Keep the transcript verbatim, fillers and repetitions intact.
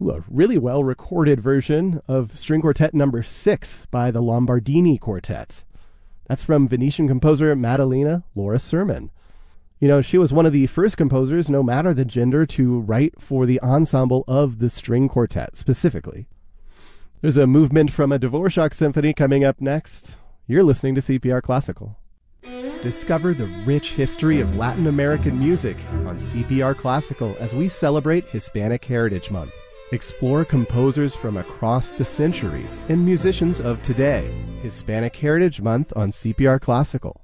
Ooh, a really well-recorded version of String Quartet number six by the Lombardini Quartet. That's from Venetian composer Maddalena Laura Sermon. You know, she was one of the first composers, no matter the gender, to write for the ensemble of the string quartet specifically. There's a movement from a Dvorak symphony coming up next. You're listening to C P R Classical. Discover the rich history of Latin American music on C P R Classical as we celebrate Hispanic Heritage Month. Explore composers from across the centuries and musicians of today. Hispanic Heritage Month on C P R Classical.